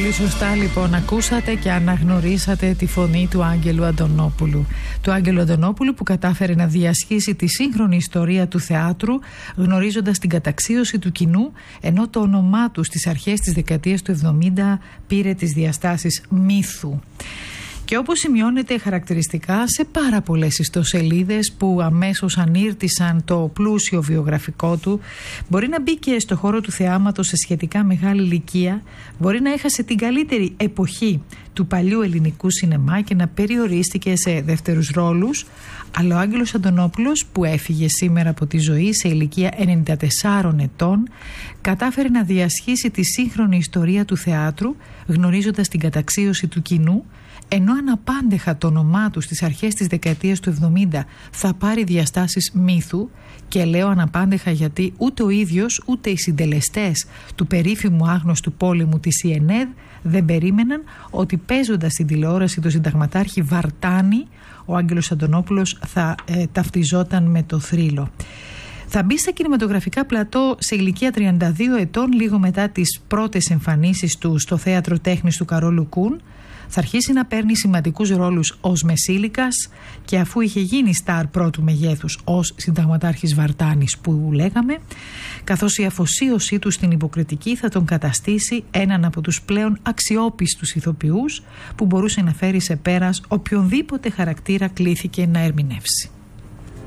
Πολύ σωστά λοιπόν ακούσατε και αναγνωρίσατε τη φωνή του Άγγελου Αντωνόπουλου. Του Άγγελου Αντωνόπουλου που κατάφερε να διασχίσει τη σύγχρονη ιστορία του θεάτρου γνωρίζοντας την καταξίωση του κοινού, ενώ το όνομά του στις αρχές της δεκαετίας του 70 πήρε τις διαστάσεις μύθου. Και όπως σημειώνεται χαρακτηριστικά σε πάρα πολλές ιστοσελίδες που αμέσως ανήρτησαν το πλούσιο βιογραφικό του, μπορεί να μπήκε στο χώρο του θεάματος σε σχετικά μεγάλη ηλικία, μπορεί να έχασε την καλύτερη εποχή του παλιού ελληνικού σινεμά και να περιορίστηκε σε δεύτερους ρόλους, αλλά ο Άγγελος Αντωνόπουλος, που έφυγε σήμερα από τη ζωή σε ηλικία 94 ετών, κατάφερε να διασχίσει τη σύγχρονη ιστορία του θεάτρου γνωρίζοντας την καταξίωση του κοινού, ενώ αναπάντεχα το όνομά του στις αρχές της δεκαετίας του 70 θα πάρει διαστάσεις μύθου, και λέω αναπάντεχα γιατί ούτε ο ίδιος ούτε οι συντελεστές του περίφημου άγνωστου πόλεμου της ΙΕΝΕΔ δεν περίμεναν ότι παίζοντας στην τηλεόραση το συνταγματάρχη Βαρτάνη, ο Άγγελος Αντωνόπουλος θα ταυτιζόταν με το θρύλο. Θα μπει στα κινηματογραφικά πλατό σε ηλικία 32 ετών, λίγο μετά τις πρώτες εμφανίσεις του στο Θέατρο Τέχνης του Καρόλου Κούν. Θα αρχίσει να παίρνει σημαντικούς ρόλους ως μεσήλικας, και αφού είχε γίνει στάρ πρώτου μεγέθους ως συνταγματάρχης Βαρτάνης που λέγαμε, καθώς η αφοσίωσή του στην υποκριτική θα τον καταστήσει έναν από τους πλέον αξιόπιστους ηθοποιούς που μπορούσε να φέρει σε πέρας οποιονδήποτε χαρακτήρα κλήθηκε να ερμηνεύσει.